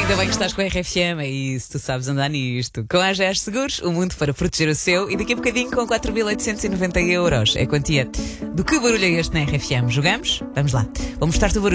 Ainda bem que estás com a RFM, é isso, tu sabes andar nisto. Com a AGEAs Seguros, o mundo para proteger o seu, e daqui a bocadinho com 4.890 euros. É a quantia do que barulho é este na RFM. Jogamos? Vamos lá. Vou mostrar-te o barulho.